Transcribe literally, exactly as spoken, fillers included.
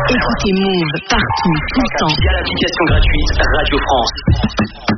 Écoutez Move partout, tout le temps. Via l'application gratuite Radio France.